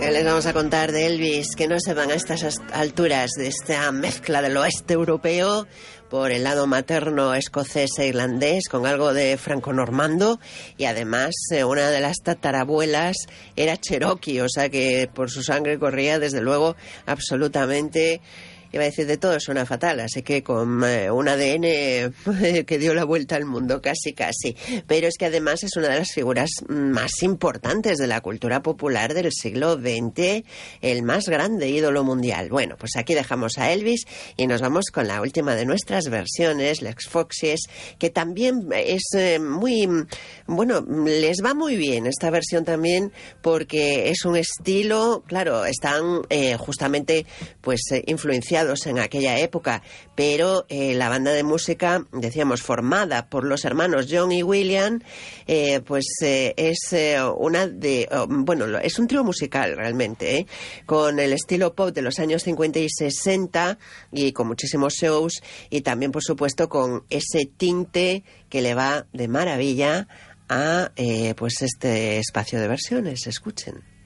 ¿Qué les vamos a contar de Elvis? Que no se van a estas alturas de esta mezcla del oeste europeo por el lado materno escocés e irlandés, con algo de franco-normando, y además una de las tatarabuelas era cherokee, o sea que por su sangre corría desde luego absolutamente... Iba a decir de todo, suena fatal, así que con un ADN que dio la vuelta al mundo, casi. Pero es que además es una de las figuras más importantes de la cultura popular del siglo XX, el más grande ídolo mundial. Bueno, pues aquí dejamos a Elvis y nos vamos con la última de nuestras versiones, Lex Foxes, que también es muy... Bueno, les va muy bien esta versión también porque es un estilo, claro, están justamente pues influenciados en aquella época, pero la banda de música, decíamos, formada por los hermanos John y William, es una de... bueno, es un trío musical realmente, con el estilo pop de los años 50 y 60 y con muchísimos shows y también, por supuesto, con ese tinte que le va de maravilla a pues este espacio de versiones. Escuchen.